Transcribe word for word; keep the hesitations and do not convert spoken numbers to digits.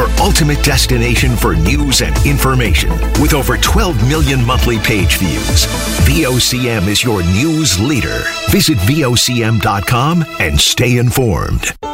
your ultimate destination for news and information. With over twelve million monthly page views, V O C M is your news leader. Visit V O C M dot com and stay informed.